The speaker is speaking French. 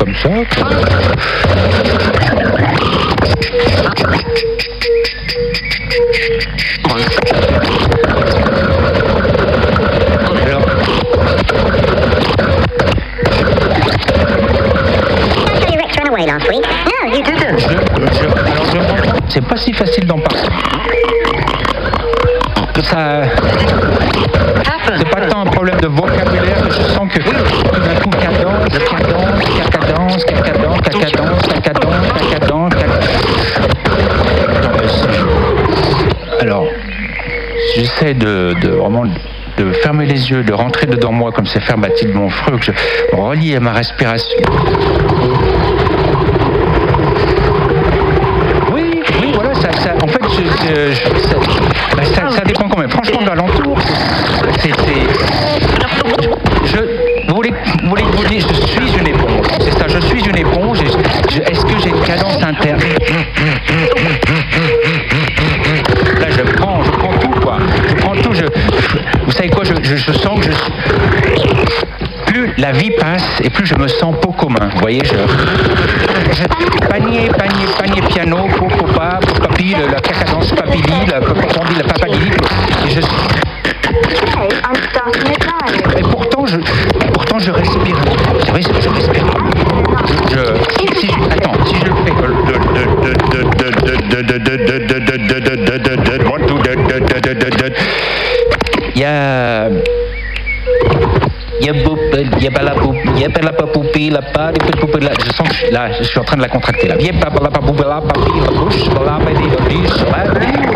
comme ça. C'est pas si facile d'en parler. Ça, c'est pas tant un problème de vocabulaire, je sens que tout d'un coup cadence. Alors, j'essaie de vraiment de fermer les yeux, de rentrer dedans moi comme c'est faire Mathilde Monfreux, que je relie à ma respiration. Oui, voilà, ça en fait, ça dépend quand même. Franchement, de l'alentour, vous voulez vous dire, je suis une éponge. C'est ça, je suis une éponge. Est-ce que j'ai une cadence interne? Là, je prends tout, quoi. Je prends tout. Vous savez quoi, je sens que plus la vie passe et plus je me sens pot commun. Vous voyez, panier, piano, popa, papi, la cadence papili, on dit la papalili. Et et pourtant je respire. Oui, je respire. Attends, si je le fais. Il y a je sens que je suis en train de la contracter là.